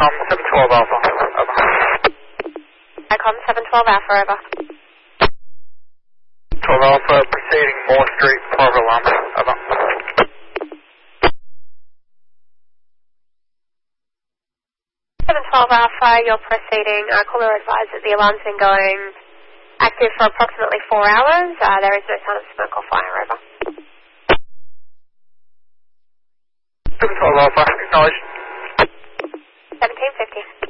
ICOM 712 Alpha, over. ICOM 712 Alpha, over. 12 Alpha, proceeding Moore Street, Private Alarm, over. 712 Alpha, you're proceeding. Caller advised that the alarm's been going active for approximately 4 hours. There is no sign of smoke or fire, over. 712 Alpha, acknowledged. 1750.